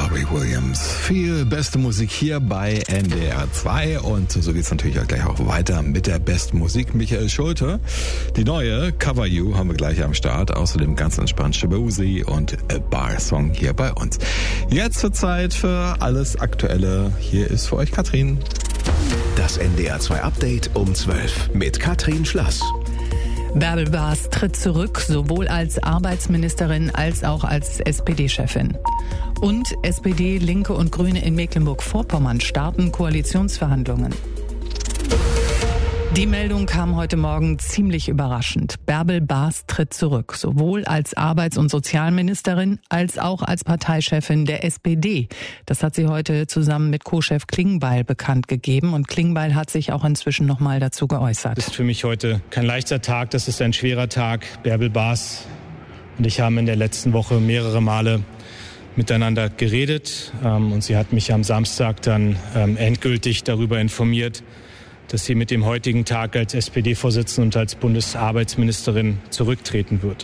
Robbie Williams. Viel beste Musik hier bei NDR 2 und so geht's natürlich auch gleich auch weiter mit der besten Musik. Michael Schulte, die neue Cover You haben wir gleich am Start. Außerdem ganz entspannt Shaboozey und A Bar Song hier bei uns. Jetzt wird Zeit für alles Aktuelle. Hier ist für euch Katrin. Das NDR 2 Update um 12 mit Katrin Schlass. Bärbel Baas tritt zurück, sowohl als Arbeitsministerin als auch als SPD-Chefin. Und SPD, Linke und Grüne in Mecklenburg-Vorpommern starten Koalitionsverhandlungen. Die Meldung kam heute Morgen ziemlich überraschend. Bärbel Baas tritt zurück, sowohl als Arbeits- und Sozialministerin als auch als Parteichefin der SPD. Das hat sie heute zusammen mit Co-Chef Klingbeil bekannt gegeben und Klingbeil hat sich auch inzwischen nochmal dazu geäußert. Das ist für mich heute kein leichter Tag, das ist ein schwerer Tag. Bärbel Baas und ich haben in der letzten Woche mehrere Male miteinander geredet und sie hat mich am Samstag dann endgültig darüber informiert, dass sie mit dem heutigen Tag als SPD-Vorsitzende und als Bundesarbeitsministerin zurücktreten wird.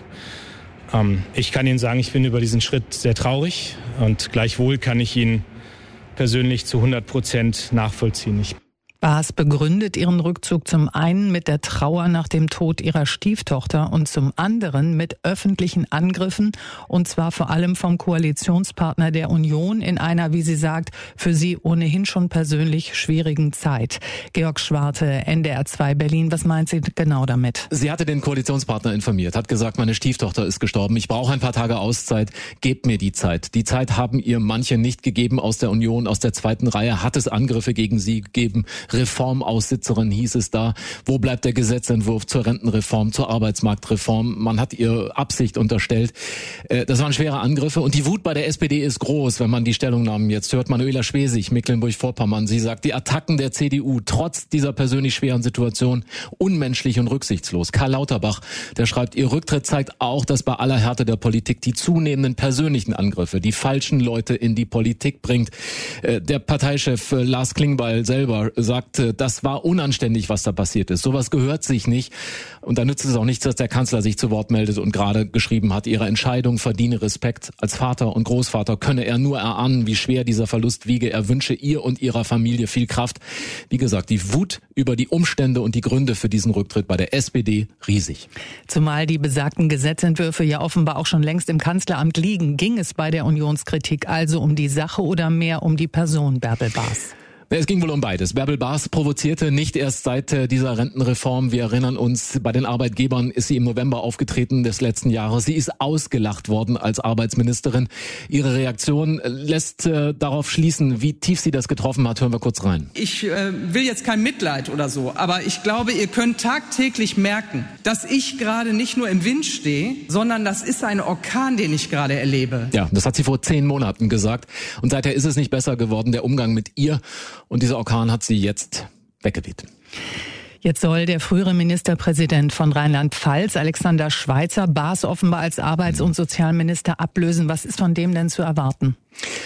Ich kann Ihnen sagen, ich bin über diesen Schritt sehr traurig und gleichwohl kann ich ihn persönlich zu 100% nachvollziehen. Baas begründet ihren Rückzug zum einen mit der Trauer nach dem Tod ihrer Stieftochter und zum anderen mit öffentlichen Angriffen und zwar vor allem vom Koalitionspartner der Union in einer, wie sie sagt, für sie ohnehin schon persönlich schwierigen Zeit. Georg Schwarte, NDR 2 Berlin, was meint sie genau damit? Sie hatte den Koalitionspartner informiert, hat gesagt, meine Stieftochter ist gestorben, ich brauche ein paar Tage Auszeit, gebt mir die Zeit. Die Zeit haben ihr manche nicht gegeben aus der Union, aus der zweiten Reihe hat es Angriffe gegen sie gegeben. Reformaussitzerin hieß es da. Wo bleibt der Gesetzentwurf zur Rentenreform, zur Arbeitsmarktreform? Man hat ihr Absicht unterstellt. Das waren schwere Angriffe und die Wut bei der SPD ist groß, wenn man die Stellungnahmen jetzt hört. Manuela Schwesig, Mecklenburg-Vorpommern, sie sagt, die Attacken der CDU trotz dieser persönlich schweren Situation unmenschlich und rücksichtslos. Karl Lauterbach, der schreibt, ihr Rücktritt zeigt auch, dass bei aller Härte der Politik die zunehmenden persönlichen Angriffe, die falschen Leute in die Politik bringt. Der Parteichef Lars Klingbeil selber sagt, das war unanständig, was da passiert ist. Sowas gehört sich nicht. Und da nützt es auch nichts, dass der Kanzler sich zu Wort meldet und gerade geschrieben hat, ihre Entscheidung verdiene Respekt. Als Vater und Großvater könne er nur erahnen, wie schwer dieser Verlust wiege. Er wünsche ihr und ihrer Familie viel Kraft. Wie gesagt, die Wut über die Umstände und die Gründe für diesen Rücktritt bei der SPD riesig. Zumal die besagten Gesetzentwürfe ja offenbar auch schon längst im Kanzleramt liegen. Ging es bei der Unionskritik also um die Sache oder mehr um die Person Bärbel Baas? Es ging wohl um beides. Bärbel Baas provozierte nicht erst seit dieser Rentenreform. Wir erinnern uns, bei den Arbeitgebern ist sie im November aufgetreten des letzten Jahres. Sie ist ausgelacht worden als Arbeitsministerin. Ihre Reaktion lässt darauf schließen, wie tief sie das getroffen hat. Hören wir kurz rein. Ich will jetzt kein Mitleid oder so, aber ich glaube, ihr könnt tagtäglich merken, dass ich gerade nicht nur im Wind stehe, sondern das ist ein Orkan, den ich gerade erlebe. Ja, das hat sie vor 10 Monaten gesagt. Und seither ist es nicht besser geworden, der Umgang mit ihr. Und dieser Orkan hat sie jetzt weggeweht. Jetzt soll der frühere Ministerpräsident von Rheinland-Pfalz, Alexander Schweitzer, Baas offenbar als Arbeits- und Sozialminister ablösen. Was ist von dem denn zu erwarten?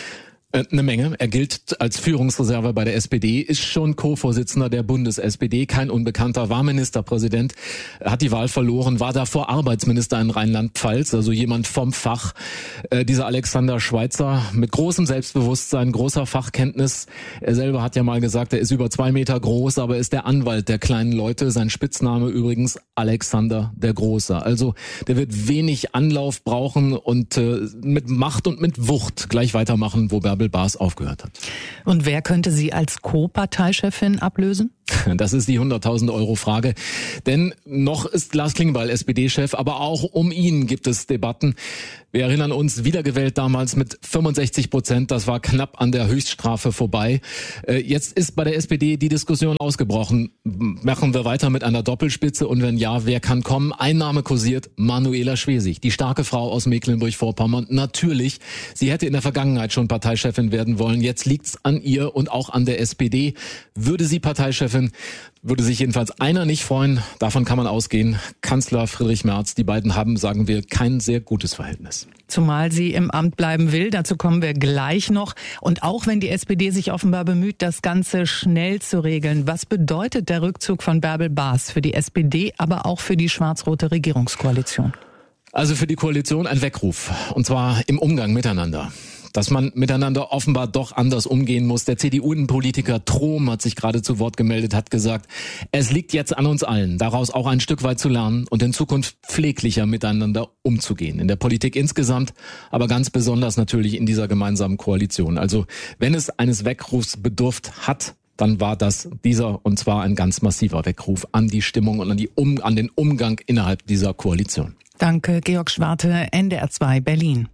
Eine Menge. Er gilt als Führungsreserve bei der SPD, ist schon Co-Vorsitzender der Bundes-SPD, kein Unbekannter, war Ministerpräsident, hat die Wahl verloren, war davor Arbeitsminister in Rheinland-Pfalz, also jemand vom Fach. Dieser Alexander Schweitzer mit großem Selbstbewusstsein, großer Fachkenntnis. Er selber hat ja mal gesagt, er ist über 2 Meter groß, aber ist der Anwalt der kleinen Leute. Sein Spitzname übrigens Alexander der Große. Also der wird wenig Anlauf brauchen und mit Macht und mit Wucht gleich weitermachen, wo Bärbel Baas aufgehört hat. Und wer könnte sie als Co-Parteichefin ablösen? Das ist die 100.000 Euro Frage. Denn noch ist Lars Klingbeil SPD-Chef, aber auch um ihn gibt es Debatten. Wir erinnern uns, wiedergewählt damals mit 65%. Das war knapp an der Höchststrafe vorbei. Jetzt ist bei der SPD die Diskussion ausgebrochen. Machen wir weiter mit einer Doppelspitze? Und wenn ja, wer kann kommen? Ein Name kursiert, Manuela Schwesig, die starke Frau aus Mecklenburg-Vorpommern. Natürlich, sie hätte in der Vergangenheit schon Parteichefin werden wollen. Jetzt liegt's an ihr und auch an der SPD. Würde sie Parteichefin, würde sich jedenfalls einer nicht freuen. Davon kann man ausgehen. Kanzler Friedrich Merz, die beiden haben, sagen wir, kein sehr gutes Verhältnis. Zumal sie im Amt bleiben will, dazu kommen wir gleich noch. Und auch wenn die SPD sich offenbar bemüht, das Ganze schnell zu regeln, was bedeutet der Rückzug von Bärbel Baas für die SPD, aber auch für die schwarz-rote Regierungskoalition? Also für die Koalition ein Weckruf, und zwar im Umgang miteinander. dass man miteinander offenbar doch anders umgehen muss. Der CDU-Innenpolitiker Trom hat sich gerade zu Wort gemeldet, hat gesagt, es liegt jetzt an uns allen, daraus auch ein Stück weit zu lernen und in Zukunft pfleglicher miteinander umzugehen. In der Politik insgesamt, aber ganz besonders natürlich in dieser gemeinsamen Koalition. Also wenn es eines Weckrufs bedurft hat, dann war das dieser, und zwar ein ganz massiver Weckruf an die Stimmung und an den Umgang innerhalb dieser Koalition. Danke, Georg Schwarte, NDR 2 Berlin.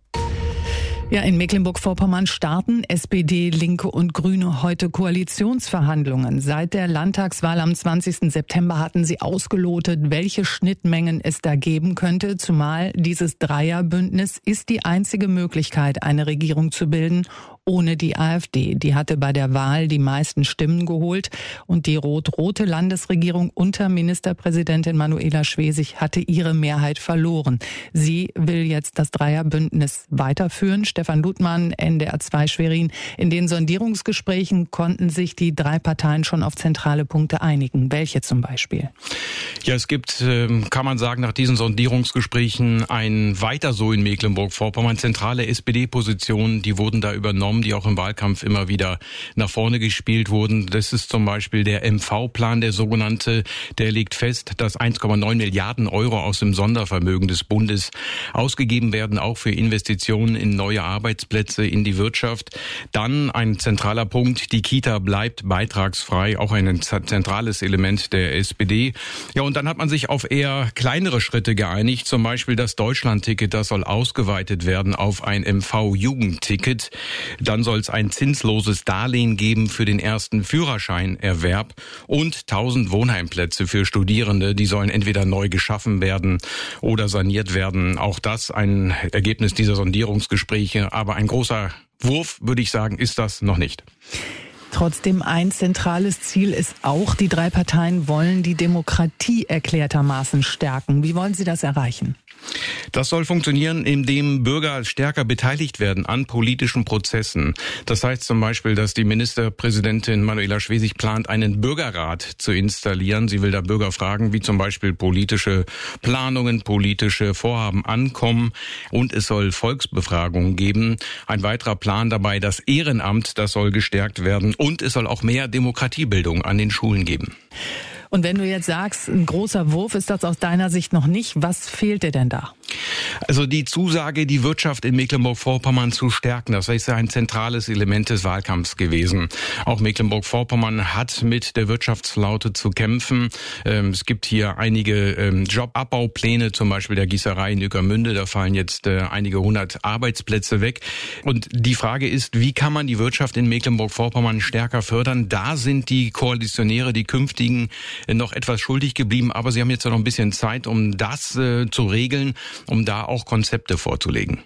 Ja, in Mecklenburg-Vorpommern starten SPD, Linke und Grüne heute Koalitionsverhandlungen. Seit der Landtagswahl am 20. September hatten sie ausgelotet, welche Schnittmengen es da geben könnte, zumal dieses Dreierbündnis ist die einzige Möglichkeit, eine Regierung zu bilden, ohne die AfD. Die hatte bei der Wahl die meisten Stimmen geholt und die rot-rote Landesregierung unter Ministerpräsidentin Manuela Schwesig hatte ihre Mehrheit verloren. Sie will jetzt das Dreierbündnis weiterführen. Stefan Ludmann, NDR 2 Schwerin. In den Sondierungsgesprächen konnten sich die drei Parteien schon auf zentrale Punkte einigen. Welche zum Beispiel? Ja, es gibt, kann man sagen, nach diesen Sondierungsgesprächen ein Weiter so in Mecklenburg-Vorpommern. Zentrale SPD-Positionen, die wurden da übernommen, die auch im Wahlkampf immer wieder nach vorne gespielt wurden. Das ist zum Beispiel der MV-Plan, der sogenannte, der legt fest, dass 1,9 Milliarden Euro aus dem Sondervermögen des Bundes ausgegeben werden, auch für Investitionen in neue Arbeitsplätze, in die Wirtschaft. Dann ein zentraler Punkt, die Kita bleibt beitragsfrei, auch ein zentrales Element der SPD. Ja, und dann hat man sich auf eher kleinere Schritte geeinigt, zum Beispiel das Deutschlandticket, das soll ausgeweitet werden auf ein MV-Jugendticket. Dann soll es ein zinsloses Darlehen geben für den ersten Führerscheinerwerb und 1000 Wohnheimplätze für Studierende. Die sollen entweder neu geschaffen werden oder saniert werden. Auch das ein Ergebnis dieser Sondierungsgespräche. Aber ein großer Wurf, würde ich sagen, ist das noch nicht. Trotzdem ein zentrales Ziel ist auch, die drei Parteien wollen die Demokratie erklärtermaßen stärken. Wie wollen Sie das erreichen? Das soll funktionieren, indem Bürger stärker beteiligt werden an politischen Prozessen. Das heißt zum Beispiel, dass die Ministerpräsidentin Manuela Schwesig plant, einen Bürgerrat zu installieren. Sie will da Bürger fragen, wie zum Beispiel politische Planungen, politische Vorhaben ankommen. Und es soll Volksbefragungen geben. Ein weiterer Plan dabei, das Ehrenamt, das soll gestärkt werden. Und es soll auch mehr Demokratiebildung an den Schulen geben. Und wenn du jetzt sagst, ein großer Wurf ist das aus deiner Sicht noch nicht, was fehlt dir denn da? Also die Zusage, die Wirtschaft in Mecklenburg-Vorpommern zu stärken, das ist ja ein zentrales Element des Wahlkampfs gewesen. Auch Mecklenburg-Vorpommern hat mit der Wirtschaftsflaute zu kämpfen. Es gibt hier einige Jobabbaupläne, zum Beispiel der Gießerei in Ueckermünde. Da fallen jetzt einige 100 Arbeitsplätze weg. Und die Frage ist, wie kann man die Wirtschaft in Mecklenburg-Vorpommern stärker fördern? Da sind die Koalitionäre, die künftigen, noch etwas schuldig geblieben. Aber sie haben jetzt noch ein bisschen Zeit, um das zu regeln, um da auch Konzepte vorzulegen.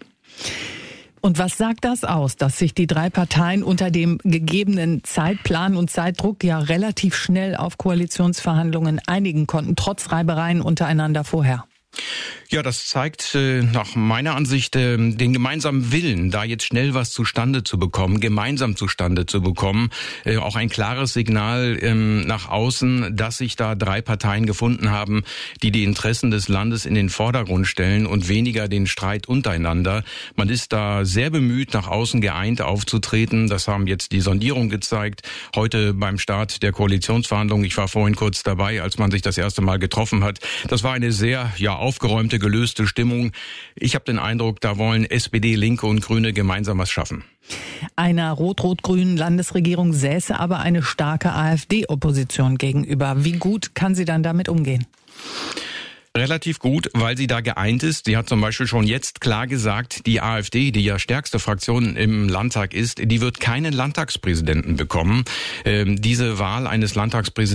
Und was sagt das aus, dass sich die drei Parteien unter dem gegebenen Zeitplan und Zeitdruck ja relativ schnell auf Koalitionsverhandlungen einigen konnten, trotz Reibereien untereinander vorher? Ja, das zeigt nach meiner Ansicht den gemeinsamen Willen, da jetzt schnell was zustande zu bekommen, gemeinsam zustande zu bekommen. Auch ein klares Signal nach außen, dass sich da drei Parteien gefunden haben, die die Interessen des Landes in den Vordergrund stellen und weniger den Streit untereinander. Man ist da sehr bemüht, nach außen geeint aufzutreten. Das haben jetzt die Sondierungen gezeigt. Heute beim Start der Koalitionsverhandlungen, ich war vorhin kurz dabei, als man sich das erste Mal getroffen hat. Das war eine sehr aufgeräumte, gelöste Stimmung. Ich habe den Eindruck, da wollen SPD, Linke und Grüne gemeinsam was schaffen. Einer rot-rot-grünen Landesregierung säße aber eine starke AfD-Opposition gegenüber. Wie gut kann sie dann damit umgehen? Relativ gut, weil sie da geeint ist. Sie hat zum Beispiel schon jetzt klar gesagt, die AfD, die ja stärkste Fraktion im Landtag ist, die wird keinen Landtagspräsidenten bekommen. Diese Wahl eines Landtagspräsidenten